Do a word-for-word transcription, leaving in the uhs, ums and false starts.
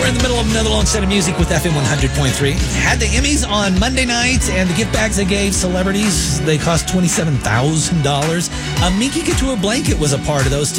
we're in the middle of another long set of music with F M one hundred point three. Had the Emmys on Monday night, and the gift bags they gave celebrities, they cost twenty-seven thousand dollars. A Minky Couture blanket was a part of those,